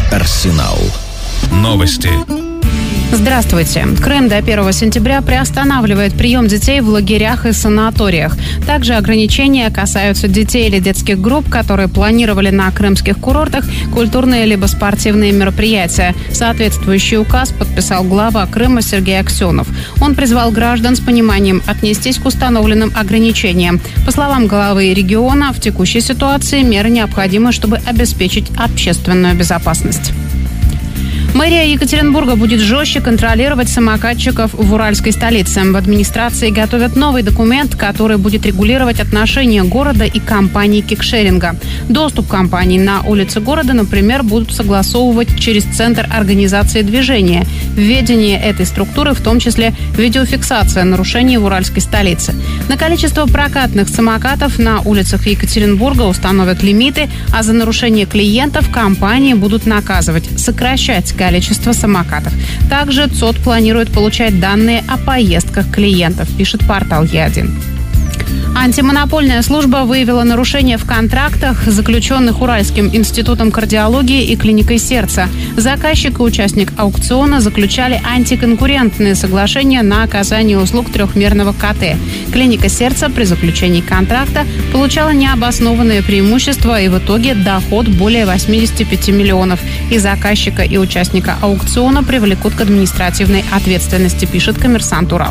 Арсенал. Новости. Здравствуйте. Крым до 1 сентября приостанавливает прием детей в лагерях и санаториях. Также ограничения касаются детей или детских групп, которые планировали на крымских курортах культурные либо спортивные мероприятия. Соответствующий указ подписал глава Крыма Сергей Аксенов. Он призвал граждан с пониманием отнестись к установленным ограничениям. По словам главы региона, в текущей ситуации меры необходимы, чтобы обеспечить общественную безопасность. Мэрия Екатеринбурга будет жестче контролировать самокатчиков в уральской столице. В администрации готовят новый документ, который будет регулировать отношения города и компаний кикшеринга. Доступ компаний на улицы города, например, будут согласовывать через Центр организации движения. В ведении этой структуры в том числе видеофиксация нарушений в уральской столице. На количество прокатных самокатов на улицах Екатеринбурга установят лимиты, а за нарушение клиентов компании будут наказывать, сокращать количество самокатов. Также ЦОД планирует получать данные о поездках клиентов, пишет портал Е1. Антимонопольная служба выявила нарушения в контрактах, заключенных Уральским институтом кардиологии и клиникой сердца. Заказчик и участник аукциона заключали антиконкурентные соглашения на оказание услуг трехмерного КТ. Клиника сердца при заключении контракта получала необоснованные преимущества и в итоге доход более 85 миллионов. И заказчика, и участника аукциона привлекут к административной ответственности, пишет «Коммерсант Урал».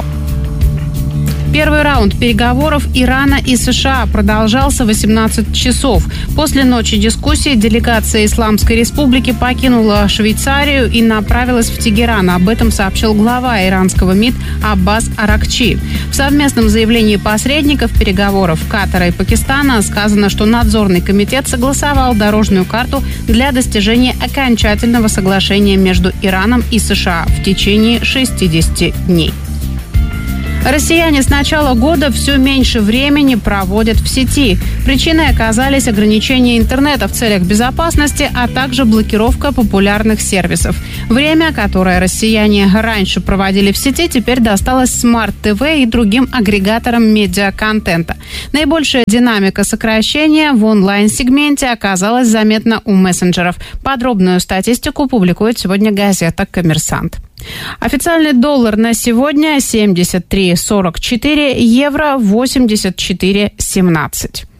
Первый раунд переговоров Ирана и США продолжался 18 часов. После ночи дискуссий делегация Исламской Республики покинула Швейцарию и направилась в Тегеран. Об этом сообщил глава иранского МИД Аббас Аракчи. В совместном заявлении посредников переговоров Катара и Пакистана сказано, что надзорный комитет согласовал дорожную карту для достижения окончательного соглашения между Ираном и США в течение 60 дней. Россияне с начала года все меньше времени проводят в сети. Причиной оказались ограничения интернета в целях безопасности, а также блокировка популярных сервисов. Время, которое россияне раньше проводили в сети, теперь досталось Смарт-ТВ и другим агрегаторам медиаконтента. Наибольшая динамика сокращения в онлайн-сегменте оказалась заметна у мессенджеров. Подробную статистику публикует сегодня газета «Коммерсант». Официальный доллар на сегодня 73,44, евро 84,17.